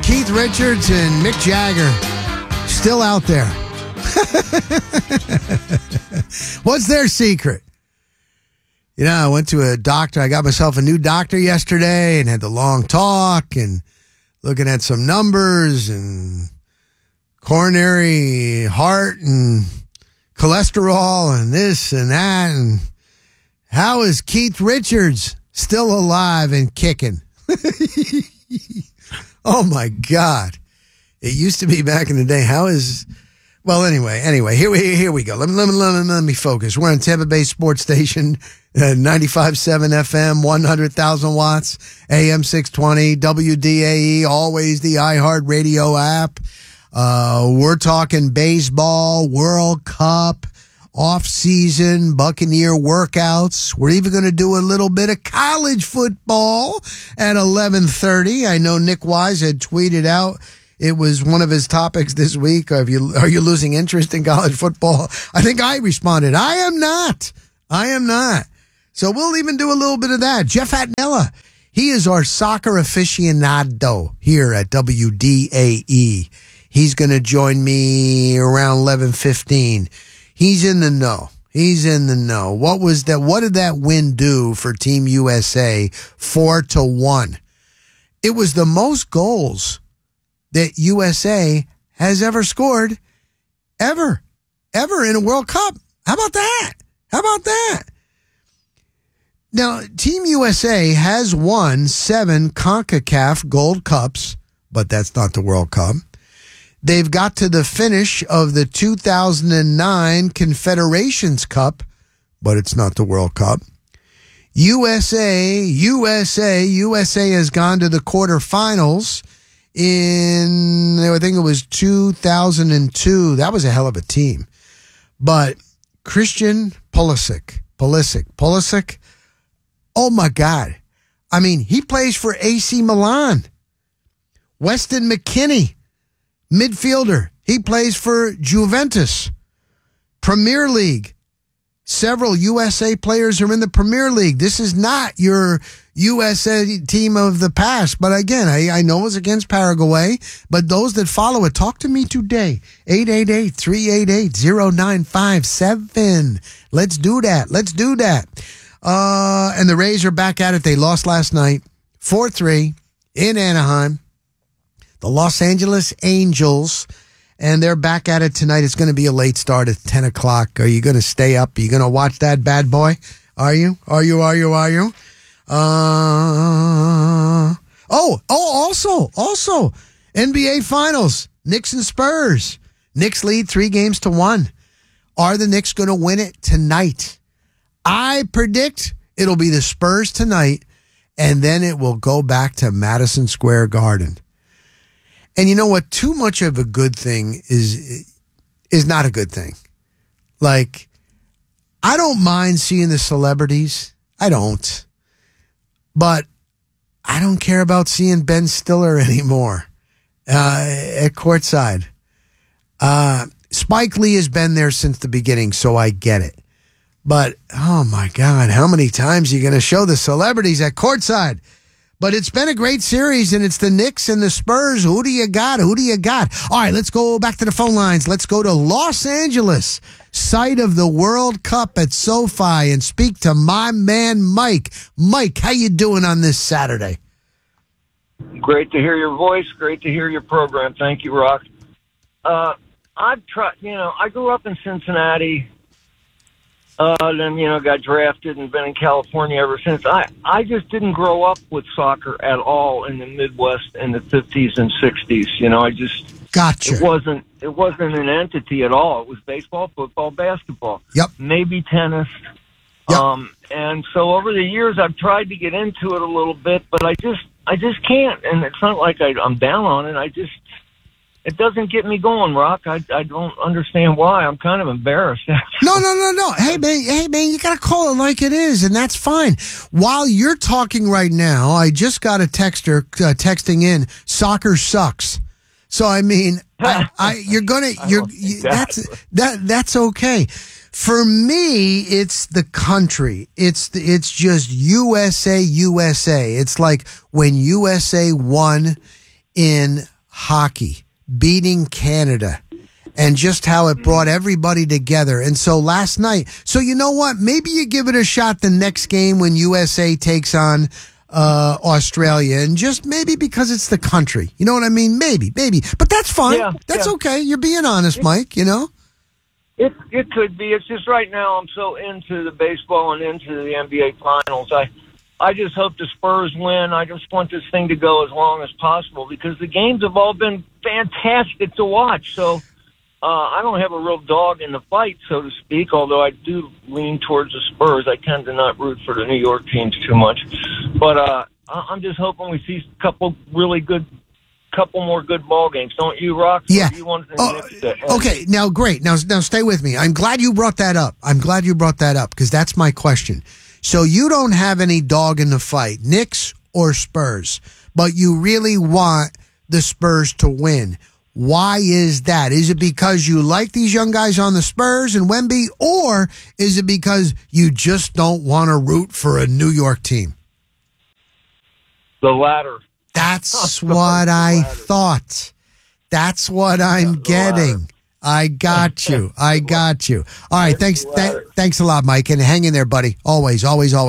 Keith Richards and Mick Jagger still out there. What's their secret? You know, I went to a doctor. I got myself a new doctor yesterday and had the long talk and looking at some numbers and coronary heart and cholesterol and this and that. And how is Keith Richards still alive and kicking? Oh, my God. It used to be back in the day. Well, anyway, here we go. Let me focus. We're on Tampa Bay Sports Station, 95.7 FM, 100,000 watts, AM 620, WDAE, always the iHeartRadio app. We're talking baseball, World Cup, off-season, Buccaneer workouts. We're even going to do a little bit of college football at 11:30. I know Nick Wise had tweeted out it was one of his topics this week. Are you losing interest in college football? I think I responded, I am not. So we'll even do a little bit of that. Jeff Atnella, he is our soccer aficionado here at WDAE. He's going to join me around 11:15. He's in the know. What was that? What did that win do for Team USA? 4-1. It was the most goals that USA has ever scored, ever in a World Cup. How about that? Now, Team USA has won 7 CONCACAF Gold Cups, but that's not the World Cup. They've got to the finish of the 2009 Confederations Cup, but it's not the World Cup. USA has gone to the quarterfinals in, I think it was 2002. That was a hell of a team. But Christian Pulisic, oh my God. I mean, he plays for AC Milan. Weston McKennie, midfielder. He plays for Juventus. Premier League. Several USA players are in the Premier League. This is not your USA team of the past. But again, I know it's against Paraguay, but those that follow it, talk to me today. 888-388-0957. Let's do that. And the Rays are back at it. They lost last night, 4-3 in Anaheim. The Los Angeles Angels, and they're back at it tonight. It's going to be a late start at 10 o'clock. Are you going to stay up? Are you going to watch that bad boy? Are you? Also, NBA Finals, Knicks and Spurs. Knicks lead 3-1. Are the Knicks going to win it tonight? I predict it'll be the Spurs tonight, and then it will go back to Madison Square Garden. And you know what? Too much of a good thing is not a good thing. Like, I don't mind seeing the celebrities. I don't. But I don't care about seeing Ben Stiller anymore at courtside. Spike Lee has been there since the beginning, so I get it. But, oh my God, how many times are you going to show the celebrities at courtside? But it's been a great series, and it's the Knicks and the Spurs. Who do you got? All right, let's go back to the phone lines. Let's go to Los Angeles, site of the World Cup at SoFi, and speak to my man, Mike. Mike, how you doing on this Saturday? Great to hear your voice. Great to hear your program. Thank you, Rock. I've tried, I grew up in Cincinnati. Then, got drafted and been in California ever since. I just didn't grow up with soccer at all in the Midwest in the 50s and 60s. Gotcha. It wasn't an entity at all. It was baseball, football, basketball. Yep. Maybe tennis. Yep. And so over the years, I've tried to get into it a little bit, but I just can't. And it's not like I'm down on it. It doesn't get me going, Rock. I don't understand why. I'm kind of embarrassed. No. Hey, man, you got to call it like it is, and that's fine. While you're talking right now, I just got a texter texting in, soccer sucks. So, I mean, that's okay. For me, it's the country. It's just USA. It's like when USA won in hockey beating Canada and just how it brought everybody together. And so last night, so you know what? Maybe you give it a shot the next game when USA takes on Australia, and just maybe because it's the country. You know what I mean? Maybe. But that's fine. Yeah, that's okay. You're being honest, Mike, you know? It could be. It's just right now I'm so into the baseball and into the NBA Finals. I just hope the Spurs win. I just want this thing to go as long as possible because the games have all been fantastic to watch. So I don't have a real dog in the fight, so to speak, although I do lean towards the Spurs. I tend to not root for the New York teams too much. But I'm just hoping we see a couple more good ball games, don't you, Rock? Yeah. You want okay, now great. Now stay with me. I'm glad you brought that up. Because that's my question. So you don't have any dog in the fight, Knicks or Spurs, but you really want the Spurs to win. Why is that? Is it because you like these young guys on the Spurs and Wemby, or is it because you just don't want to root for a New York team? The latter. That's what I thought. That's what I'm getting. I got you. All right, thanks a lot, Mike, and hang in there, buddy. Always.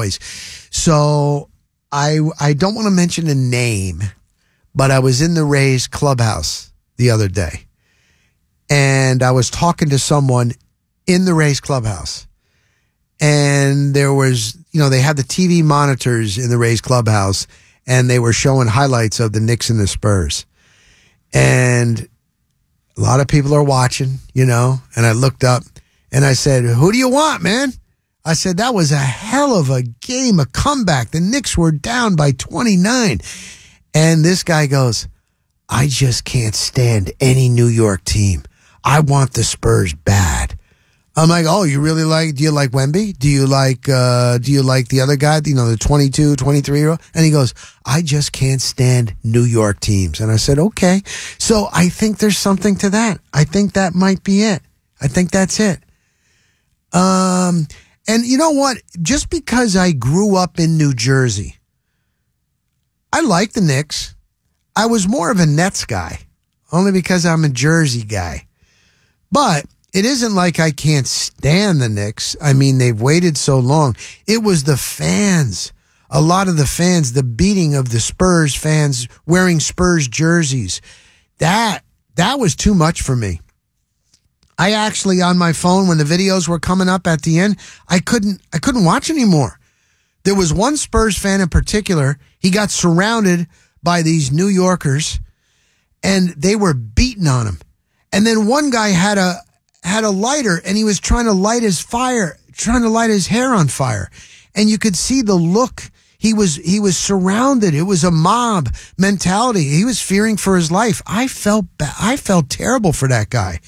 So I don't want to mention a name, but I was in the Rays clubhouse the other day, and I was talking to someone in the Rays clubhouse, and there was, they had the TV monitors in the Rays clubhouse, and they were showing highlights of the Knicks and the Spurs. And a lot of people are watching, and I looked up and I said, who do you want, man? I said, that was a hell of a game, a comeback. The Knicks were down by 29. And this guy goes, I just can't stand any New York team. I want the Spurs bad. I'm like, oh, do you like Wemby? Do you like the other guy, the 22, 23-year-old? And he goes, I just can't stand New York teams. And I said, okay. So I think there's something to that. I think that might be it. I think that's it. And you know what? Just because I grew up in New Jersey, I like the Knicks. I was more of a Nets guy, only because I'm a Jersey guy. But it isn't like I can't stand the Knicks. I mean, they've waited so long. It was the fans. A lot of the fans, the beating of the Spurs fans wearing Spurs jerseys. That was too much for me. I actually, on my phone, when the videos were coming up at the end, I couldn't watch anymore. There was one Spurs fan in particular. He got surrounded by these New Yorkers, and they were beating on him. And then one guy had a lighter, and he was trying to light his hair on fire. And you could see the look. He was surrounded. It was a mob mentality. He was fearing for his life. I felt terrible for that guy.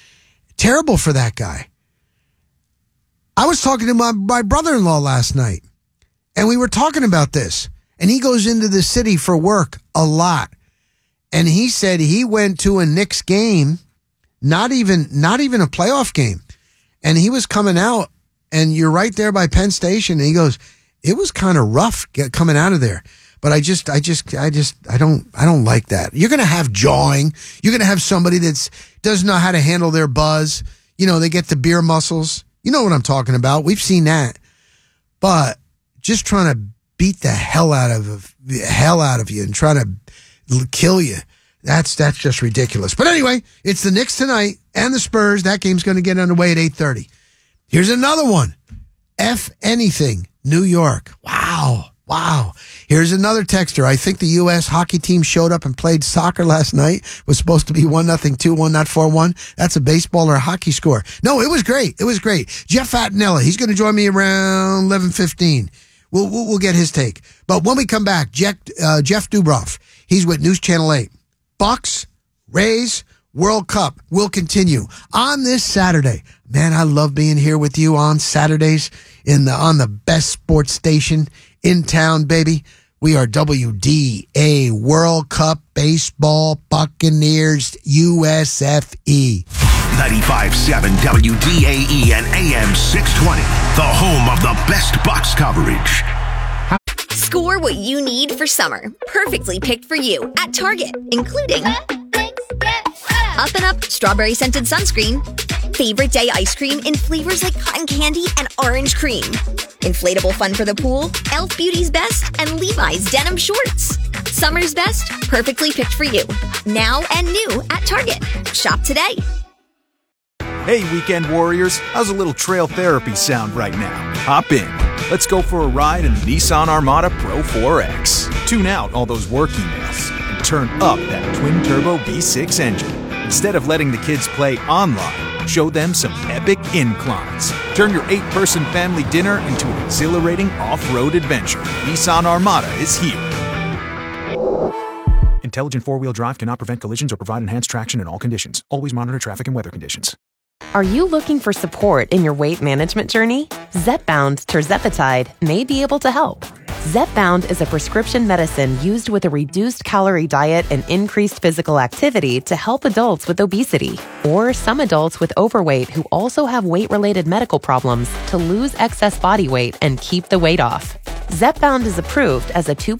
I was talking to my brother-in-law last night, and we were talking about this. And he goes into the city for work a lot. And he said he went to a Knicks game, not even a playoff game. And he was coming out, and you're right there by Penn Station. And he goes, it was kind of rough coming out of there. But I don't like that. You're going to have jawing. You're going to have somebody that doesn't know how to handle their buzz. They get the beer muscles. You know what I'm talking about. We've seen that. But just trying to beat the hell out of you and try to kill you. That's just ridiculous. But anyway, it's the Knicks tonight and the Spurs. That game's going to get underway at 8:30. Here's another one. F anything, New York. Wow. Here's another texter. I think the U.S. hockey team showed up and played soccer last night. It was supposed to be 1-0, 2-1, not 4-1. That's a baseball or a hockey score. No, it was great. Jeff Fattinella, he's going to join me around 11:15. We'll get his take. But when we come back, Jeff Dubroff, he's with News Channel 8. Bucks, Rays, World Cup will continue on this Saturday. Man, I love being here with you on Saturdays on the best sports station in town, baby. We are WDA World Cup Baseball Buccaneers USFE. 95.7 WDAE and AM 620, the home of the best Bucks coverage. Score what you need for summer. Perfectly picked for you at Target, including Up and Up strawberry scented sunscreen. Favorite day ice cream in flavors like cotton candy and orange cream. Inflatable fun for the pool, Elf Beauty's Best, and Levi's denim shorts. Summer's best, perfectly picked for you. Now and new at Target. Shop today. Hey, weekend warriors, how's a little trail therapy sound right now? Hop in. Let's go for a ride in the Nissan Armada Pro 4X. Tune out all those work emails and turn up that twin-turbo V6 engine. Instead of letting the kids play online, show them some epic inclines. Turn your 8-person family dinner into an exhilarating off-road adventure. Nissan Armada is here. Intelligent four-wheel drive cannot prevent collisions or provide enhanced traction in all conditions. Always monitor traffic and weather conditions. Are you looking for support in your weight management journey? Zepbound tirzepatide may be able to help. Zepbound is a prescription medicine used with a reduced calorie diet and increased physical activity to help adults with obesity or some adults with overweight who also have weight-related medical problems to lose excess body weight and keep the weight off. Zepbound is approved as a 2.0